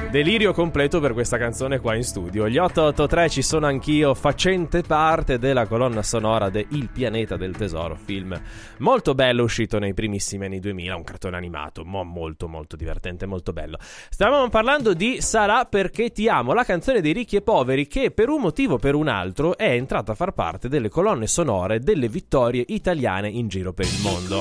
Delirio completo per questa canzone qua in studio. Gli 883 ci sono anch'io, facente parte della colonna sonora de Il pianeta del tesoro, film molto bello, uscito nei primissimi anni 2000, un cartone animato molto molto divertente, molto bello. Stavamo parlando di Sarà perché ti amo, la canzone dei ricchi e poveri che per un motivo o per un altro è entrata a far parte delle colonne sonore delle vittorie italiane in giro per il mondo.